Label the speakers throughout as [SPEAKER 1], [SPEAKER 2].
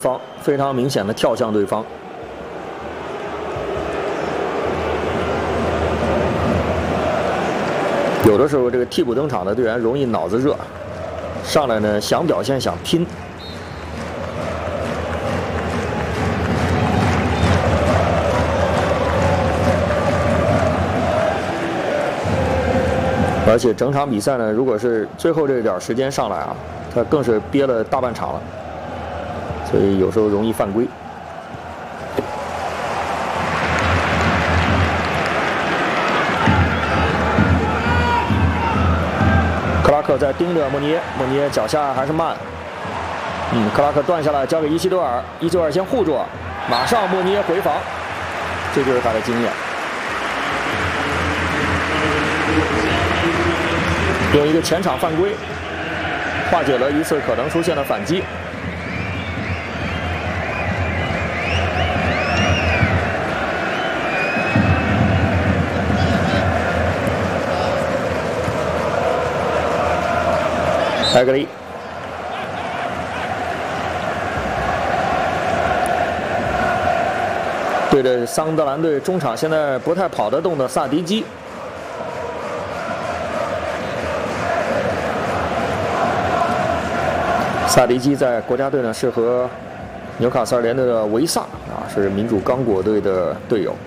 [SPEAKER 1] 方非常明显的跳向对方。有的时候，这个替补登场的队员容易脑子热，上来呢想表现想拼。而且整场比赛呢，如果是最后这点时间上来啊，他更是憋了大半场了，所以有时候容易犯规。克拉克在盯着莫尼耶，莫尼耶脚下还是慢。克拉克断下来交给伊西多尔，伊西多尔先护住，马上莫尼耶回防，这就是他的经验。用一个前场犯规化解了一次可能出现的反击。埃格里，对着桑德兰队中场现在不太跑得动的萨迪基。萨迪基在国家队呢是和纽卡斯尔联队的维萨是民主刚果队的队友。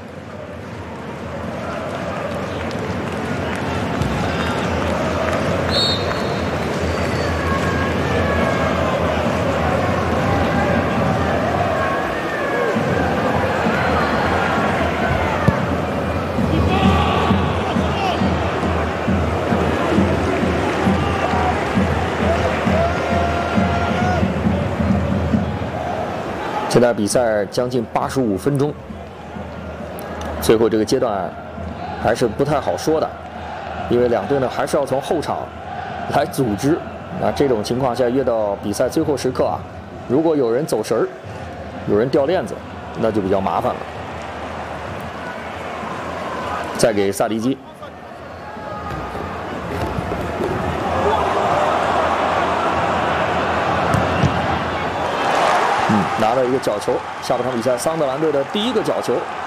[SPEAKER 1] 现在比赛将近85分钟，最后这个阶段还是不太好说的，因为两队呢还是要从后场来组织。那这种情况下，越到比赛最后时刻啊，如果有人走神儿，有人掉链子，那就比较麻烦了。再给萨迪基。拿了一个角球，下半场比赛桑德兰队的第一个角球。